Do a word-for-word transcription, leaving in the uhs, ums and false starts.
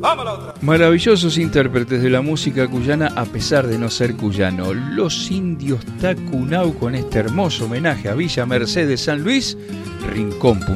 Vamos a la otra. Maravillosos intérpretes de la música cuyana a pesar de no ser cuyano. Los Indios Tacunau con este hermoso homenaje a Villa Mercedes San Luis, Rincón